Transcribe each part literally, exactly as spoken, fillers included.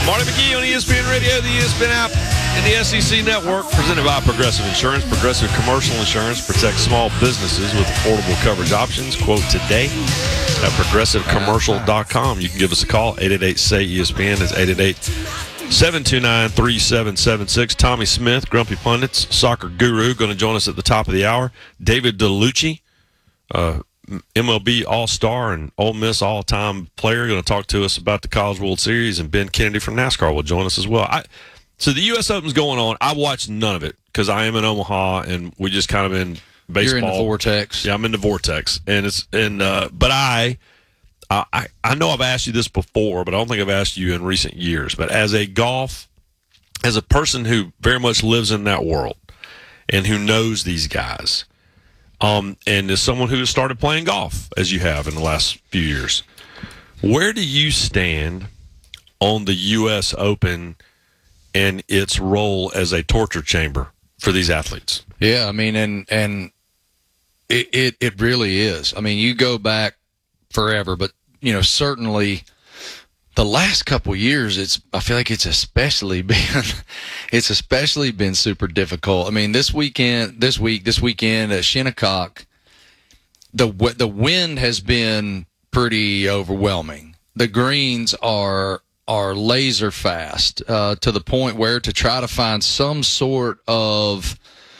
Marty McGee on E S P N Radio, the E S P N app, and the S E C Network, presented by Progressive Insurance. Progressive Commercial Insurance protects small businesses with affordable coverage options. Quote today at progressive commercial dot com. You can give us a call, eight eight eight, S A Y, E S P N. It's eight eight eight, seven two nine, three seven seven six. Tommy Smith, Grumpy Pundits, soccer guru, going to join us at the top of the hour. David DeLucci, uh, M L B All-Star and Ole Miss all-time player, going to talk to us about the College World Series, and Ben Kennedy from NASCAR will join us as well. I, so the U S Open's going on. I watched none of it because I am in Omaha, and we just kind of in baseball. You're in the vortex. Yeah, I'm in the vortex, and it's and uh, but I, I I know I've asked you this before, but I don't think I've asked you in recent years. But as a golf, as a person who very much lives in that world and who knows these guys. Um, and as someone who has started playing golf, as you have in the last few years, where do you stand on the U S Open and its role as a torture chamber for these athletes? Yeah, I mean, and and it, it, it really is. I mean, you go back forever, but, you know, certainly the last couple of years, it's I feel like it's especially been it's especially been super difficult. I mean, this weekend, this week, this weekend at Shinnecock, the the wind has been pretty overwhelming. The greens are are laser fast uh, to the point where to try to find some sort of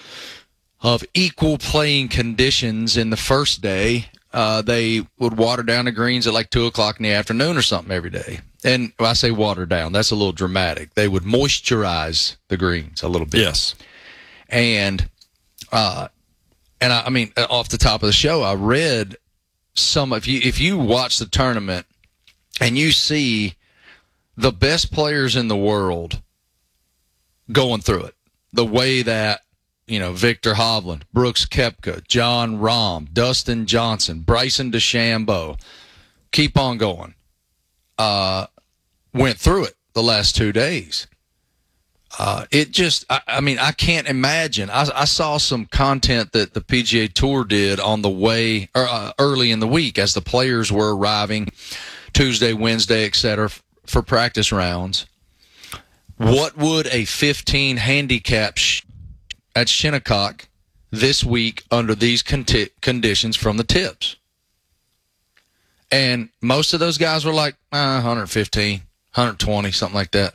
of equal playing conditions in the first day, uh, they would water down the greens at like two o'clock in the afternoon or something every day. And when I say water down, that's a little dramatic. They would moisturize the greens a little bit. Yes. And, uh, and I, I mean, off the top of the show, I read some, if you, if you watch the tournament and you see the best players in the world going through it, the way that, you know, Victor Hovland, Brooks Koepka, John Rahm, Dustin Johnson, Bryson DeChambeau, keep on going. Uh, went through it the last two days. Uh, it just, I, I mean, I can't imagine. I, I saw some content that the P G A Tour did on the way, or uh, early in the week as the players were arriving Tuesday, Wednesday, et cetera, f- for practice rounds. What would a fifteen handicap sh- at Shinnecock this week under these conti- conditions from the tips? And most of those guys were like uh, one fifteen, one twenty, something like that.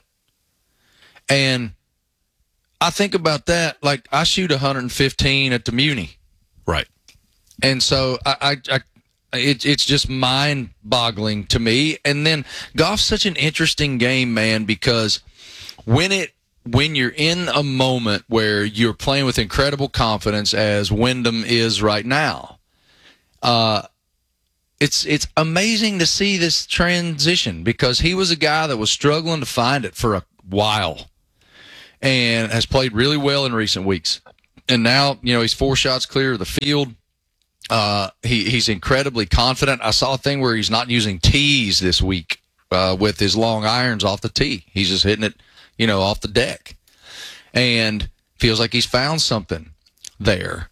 And I think about that, like I shoot one fifteen at the Muni. Right. And so I, I, I it, it's just mind-boggling to me. And then golf's such an interesting game, man, because when it when you're in a moment where you're playing with incredible confidence, as Wyndham is right now, uh, It's it's amazing to see this transition, because he was a guy that was struggling to find it for a while and has played really well in recent weeks. And now, you know, he's four shots clear of the field. Uh, he, he's incredibly confident. I saw a thing where he's not using tees this week uh, with his long irons off the tee. He's just hitting it, you know, off the deck. And feels like he's found something there.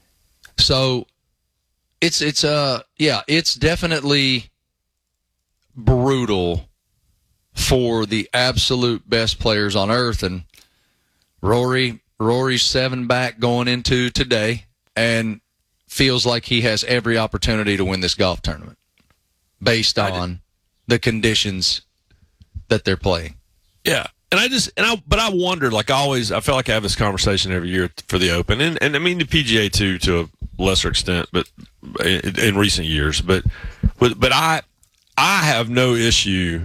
So It's it's uh yeah it's definitely brutal for the absolute best players on earth, and Rory Rory's seven back going into today, and feels like he has every opportunity to win this golf tournament based on the conditions that they're playing. Yeah. And I just, and I, but I wondered, like I always, I feel like I have this conversation every year for the Open, and, and I mean the P G A too, to a lesser extent, but in, in recent years. But, but, but I, I have no issue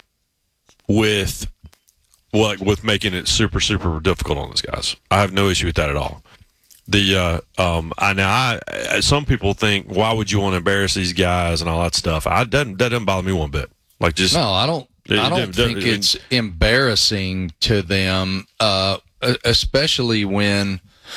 with, like, with making it super, super difficult on these guys. I have no issue with that at all. The, uh, um, I now, I, some people think, why would you want to embarrass these guys and all that stuff? I doesn't, that doesn't bother me one bit. Like, just no, I don't. I don't think it's embarrassing to them, uh, especially when.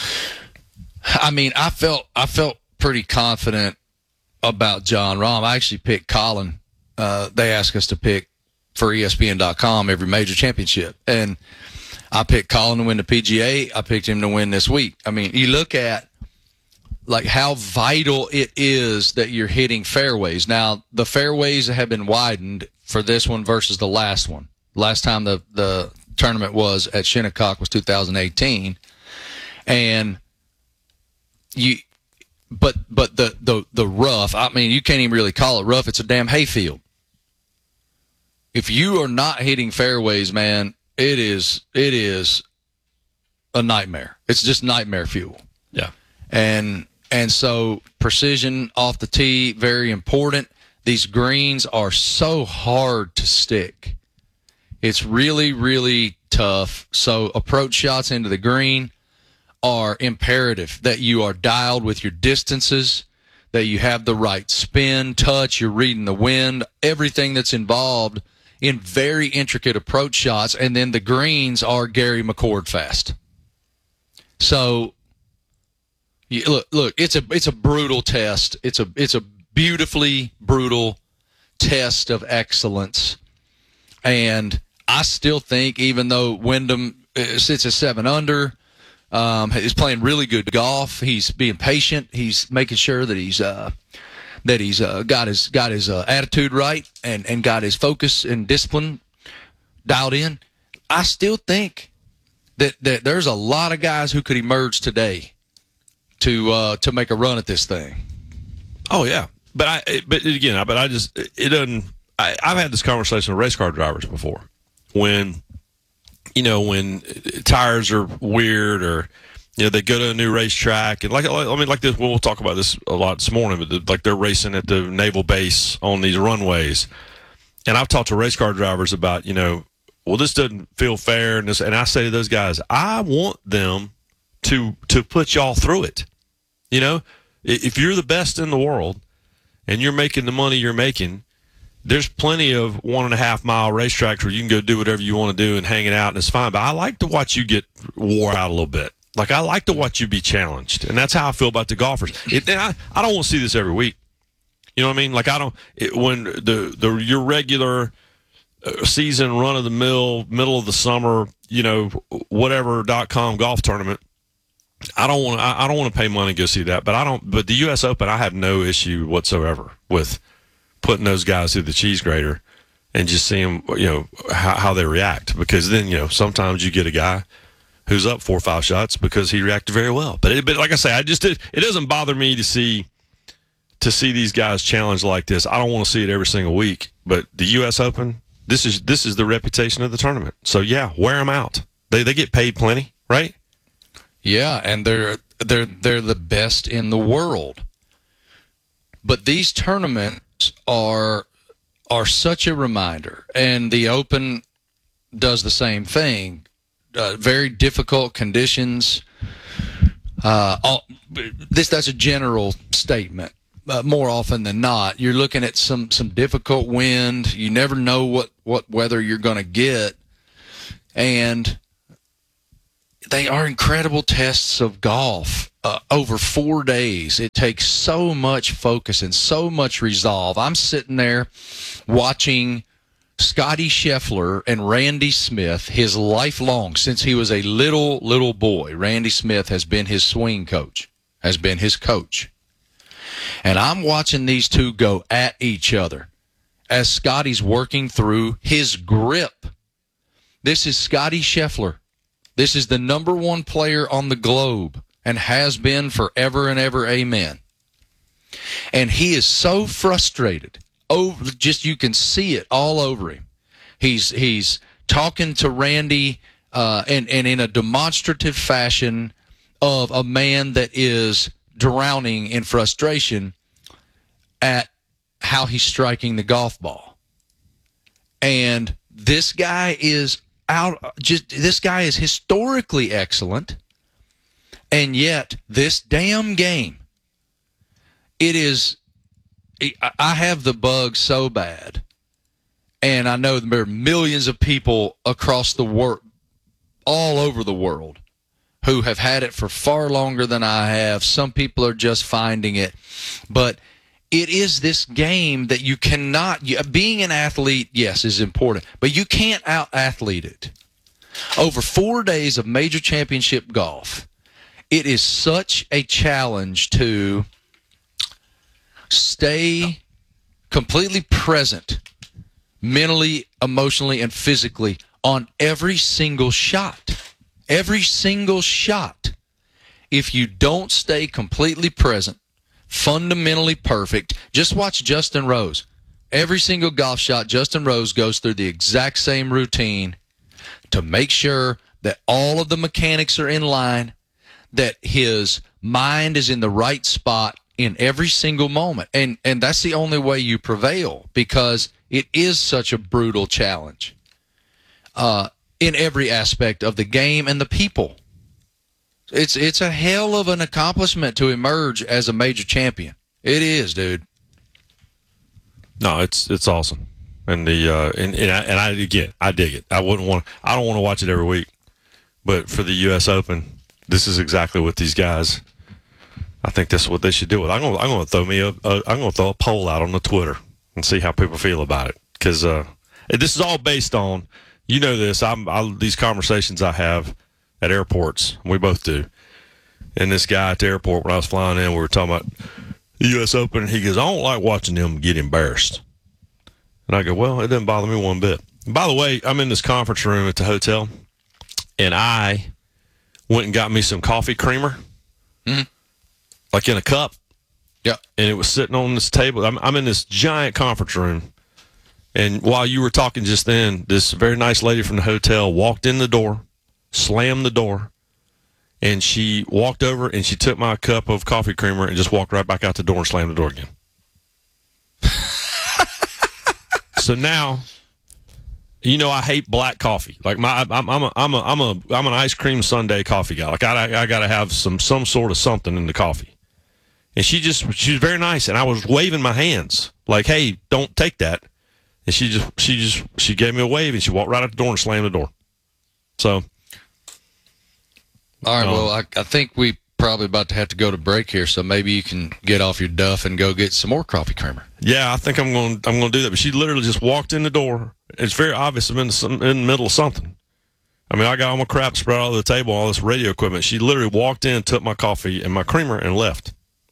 I mean, I felt I felt pretty confident about John Rahm. I actually picked Colin. Uh, they asked us to pick for E S P N dot com every major championship, and I picked Colin to win the P G A. I picked him to win this week. I mean, you look at like how vital it is that you're hitting fairways. Now, the fairways have been widened for this one versus the last one. Last time the, the tournament was at Shinnecock was two thousand eighteen. And you, but, but the, the, the rough, I mean, you can't even really call it rough. It's a damn hayfield. If you are not hitting fairways, man, it is, it is a nightmare. It's just nightmare fuel. Yeah. And, and so precision off the tee, very important. These greens are so hard to stick. It's really, really tough. So approach shots into the green are imperative that you are dialed with your distances, that you have the right spin, touch, you're reading the wind, everything that's involved in very intricate approach shots. And then the greens are Gary McCord fast. So you, look, look, it's a, it's a brutal test. It's a, it's a beautifully brutal test of excellence. And I still think, even though Wyndham sits at seven under, um, he's playing really good golf. He's being patient. He's making sure that he's uh, that he's uh, got his got his uh, attitude right and and got his focus and discipline dialed in. I still think that that there's a lot of guys who could emerge today to uh, to make a run at this thing. Oh yeah, but I but again, but I just it doesn't. I, I've had this conversation with race car drivers before. When, you know, when tires are weird, or, you know, they go to a new racetrack, and like, I mean, like this, we'll talk about this a lot this morning, but like they're racing at the naval base on these runways. And I've talked to race car drivers about, you know, well, this doesn't feel fair. And this, and I say to those guys, I want them to, to put y'all through it. You know, if you're the best in the world and you're making the money you're making, there's plenty of one and a half mile racetracks where you can go do whatever you want to do and hang it out, and it's fine. But I like to watch you get wore out a little bit. Like, I like to watch you be challenged, and that's how I feel about the golfers. It, and I, I don't want to see this every week. You know what I mean? Like, I don't it, when the the your regular season run of the mill, middle of the summer, you know, whatever dot com golf tournament. I don't want I, I don't want to pay money to go see that. But I don't. But the U S Open, I have no issue whatsoever with putting those guys through the cheese grater and just seeing, you know, how, how they react. Because then, you know, sometimes you get a guy who's up four or five shots because he reacted very well. But, it, but like I say, I just it, it doesn't bother me to see to see these guys challenged like this. I don't want to see it every single week. But the U S Open, this is this is the reputation of the tournament. So yeah, wear them out. They they get paid plenty, right? Yeah, and they're they're they're the best in the world. But these tournaments are are such a reminder, and the Open does the same thing. Uh, very difficult conditions. Uh, all, this that's a general statement. Uh, more often than not, you're looking at some some difficult wind. You never know what what weather you're going to get, and they are incredible tests of golf. Uh, over four days, it takes so much focus and so much resolve. I'm sitting there watching Scotty Scheffler and Randy Smith, his lifelong, since he was a little, little boy. Randy Smith has been his swing coach, has been his coach. And I'm watching these two go at each other as Scotty's working through his grip. This is Scotty Scheffler. This is the number one player on the globe and has been forever and ever, amen. And he is so frustrated. Oh, just you can see it all over him. He's he's talking to Randy uh, and, and in a demonstrative fashion of a man that is drowning in frustration at how he's striking the golf ball. And this guy is out just this guy is historically excellent. And yet, this damn game, it is, I have the bug so bad, and I know there are millions of people across the world, all over the world, who have had it for far longer than I have. Some people are just finding it. But it is this game that you cannot, being an athlete, yes, is important, but you can't out-athlete it. Over four days of major championship golf, it is such a challenge to stay completely present mentally, emotionally, and physically on every single shot. Every single shot. If you don't stay completely present, fundamentally perfect, just watch Justin Rose. Every single golf shot, Justin Rose goes through the exact same routine to make sure that all of the mechanics are in line, that his mind is in the right spot in every single moment. And and that's the only way you prevail, because it is such a brutal challenge uh, in every aspect of the game and the people. It's it's a hell of an accomplishment to emerge as a major champion. It is, dude. No, it's it's awesome, and the uh, and and I, and I again I dig it. I wouldn't want I don't want to watch it every week, but for the U S Open, this is exactly what these guys. I think that's what they should do. With I'm gonna I'm gonna throw me a, a I'm gonna throw a poll out on the Twitter and see how people feel about it, because uh, this is all based on, you know, this I'm I, these conversations I have at airports. We both do. And this guy at the airport, when I was flying in, we were talking about the U S Open, and he goes, I don't like watching them get embarrassed. And I go, well, it doesn't bother me one bit. And by the way, I'm in this conference room at the hotel, and I went and got me some coffee creamer, mm-hmm. like in a cup. Yeah. And it was sitting on this table. I'm, I'm in this giant conference room. And while you were talking just then, this very nice lady from the hotel walked in the door, slammed the door, and she walked over and she took my cup of coffee creamer and just walked right back out the door and slammed the door again. So now, you know, I hate black coffee. Like my, I'm, I'm a, I'm a, I'm a, I'm an ice cream sundae coffee guy. Like I, I got to have some, some sort of something in the coffee. And she just, she was very nice, and I was waving my hands like, "Hey, don't take that." And she just, she just, she gave me a wave, and she walked right out the door and slammed the door. So. All right, well, I, I think we probably about to have to go to break here, so maybe you can get off your duff and go get some more coffee creamer. Yeah, I think I'm going. I'm going to do that. But she literally just walked in the door. It's very obvious I'm in the, in the middle of something. I mean, I got all my crap spread all over the table, all this radio equipment. She literally walked in, took my coffee and my creamer, and left.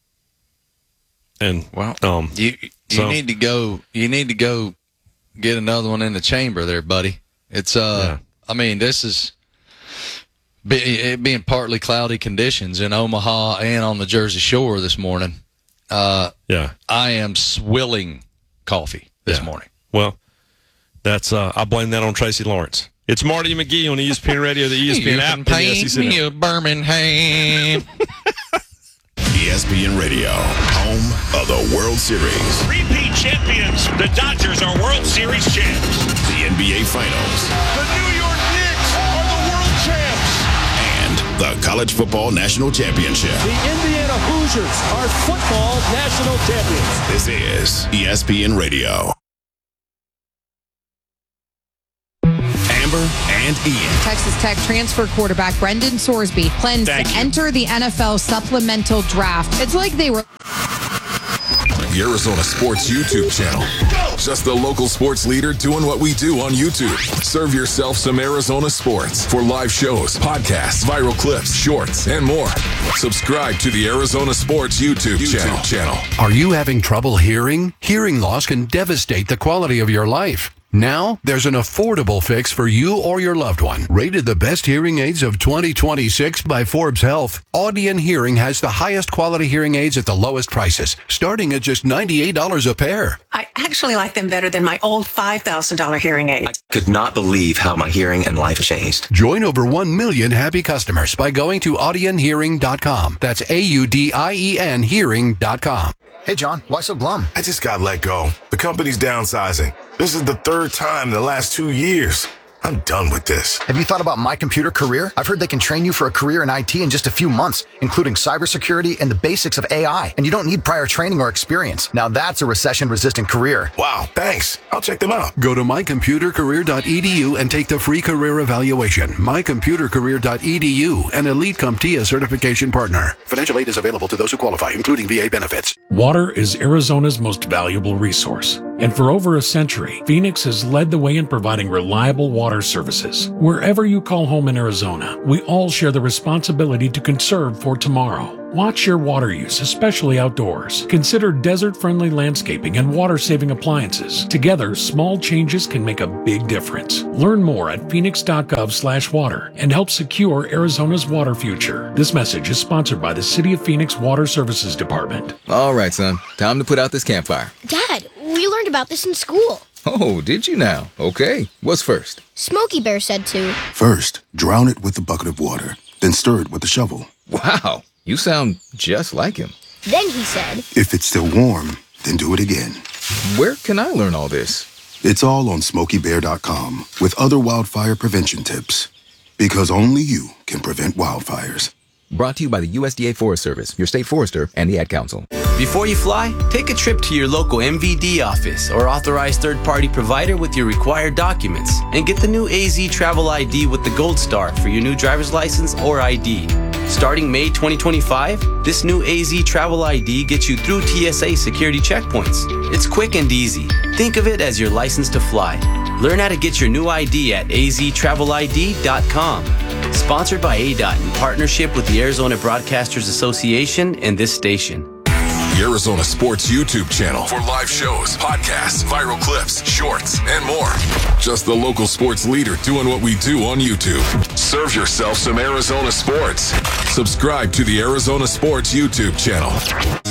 And well, um, you you so, need to go. You need to go get another one in the chamber, there, buddy. It's uh, yeah. I mean, this is. Be, it being partly cloudy conditions in Omaha and on the Jersey Shore this morning, uh, yeah, I am swilling coffee this yeah. morning. Well, that's uh, I blame that on Tracy Lawrence. It's Marty McGee on E S P N Radio, the E S P N you app, can paint me a Birmingham. E S P N Radio, home of the World Series. Repeat champions, the Dodgers are World Series champs. The N B A Finals. The New York Knicks are the world champs. The College Football National Championship. The Indiana Hoosiers are football national champions. This is E S P N Radio. Amber and Ian. Texas Tech transfer quarterback Brendan Sorsby plans Thank to you. enter the N F L supplemental draft. It's like they were... The Arizona Sports YouTube channel. Just the local sports leader doing what we do on YouTube. Serve yourself some Arizona sports for live shows, podcasts, viral clips, shorts, and more. Subscribe to the Arizona Sports YouTube, YouTube channel. channel. Are you having trouble hearing? Hearing loss can devastate the quality of your life. Now, there's an affordable fix for you or your loved one. Rated the best hearing aids of twenty twenty-six by Forbes Health, Audion Hearing has the highest quality hearing aids at the lowest prices, starting at just ninety-eight dollars a pair. I actually like them better than my old five thousand dollars hearing aid. I could not believe how my hearing and life changed. Join over one million happy customers by going to audion hearing dot com. That's A U D I E N hearing dot com. Hey, John, why so glum? I just got let go. The company's downsizing. This is the third time in the last two years. I'm done with this. Have you thought about My Computer Career? I've heard they can train you for a career in I T in just a few months, including cybersecurity and the basics of A I. And you don't need prior training or experience. Now that's a recession-resistant career. Wow, thanks. I'll check them out. Go to my computer career dot e d u and take the free career evaluation. my computer career dot e d u, an Elite CompTIA certification partner. Financial aid is available to those who qualify, including V A benefits. Water is Arizona's most valuable resource. And for over a century, Phoenix has led the way in providing reliable water services. Wherever you call home in Arizona, we all share the responsibility to conserve for tomorrow. Watch your water use, especially outdoors. Consider desert-friendly landscaping and water-saving appliances. Together, small changes can make a big difference. Learn more at phoenix dot gov slash water and help secure Arizona's water future. This message is sponsored by the City of Phoenix Water Services Department. All right, son. Time to put out this campfire. Dad, we learned about this in school. Oh, did you now? Okay. What's first? Smokey Bear said to. First, drown it with a bucket of water, then stir it with a shovel. Wow, you sound just like him. Then he said, if it's still warm, then do it again. Where can I learn all this? It's all on smokey bear dot com with other wildfire prevention tips. Because only you can prevent wildfires. Brought to you by the U S D A Forest Service, your state forester, and the Ad Council. Before you fly, take a trip to your local M V D office or authorized third-party provider with your required documents and get the new A Z Travel I D with the Gold Star for your new driver's license or I D. Starting May twenty twenty-five, this new A Z Travel I D gets you through T S A security checkpoints. It's quick and easy. Think of it as your license to fly. Learn how to get your new I D at a z travel I D dot com. Sponsored by A D O T in partnership with the Arizona Broadcasters Association and this station. The Arizona Sports YouTube channel for live shows, podcasts, viral clips, shorts, and more. Just the local sports leader doing what we do on YouTube. Serve yourself some Arizona sports. Subscribe to the Arizona Sports YouTube channel.